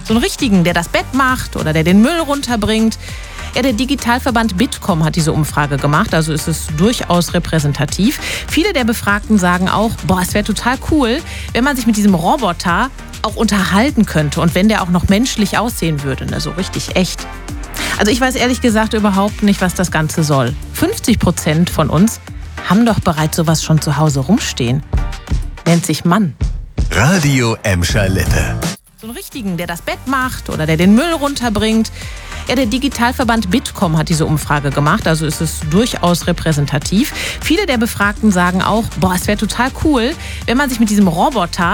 So einen richtigen, der das Bett macht oder der den Müll runterbringt. Ja, der Digitalverband Bitkom hat diese Umfrage gemacht, also ist es durchaus repräsentativ. Viele der Befragten sagen auch, es wäre total cool, wenn man sich mit diesem Roboter auch unterhalten könnte und wenn der auch noch menschlich aussehen würde, so richtig echt. Also ich weiß ehrlich gesagt überhaupt nicht, was das Ganze soll. 50% von uns haben doch bereits sowas schon zu Hause rumstehen. Nennt sich Mann. Radio Emscher Lippe. So einen richtigen, der das Bett macht oder der den Müll runterbringt. Ja, der Digitalverband Bitkom hat diese Umfrage gemacht, also ist es durchaus repräsentativ. Viele der Befragten sagen auch, es wäre total cool, wenn man sich mit diesem Roboter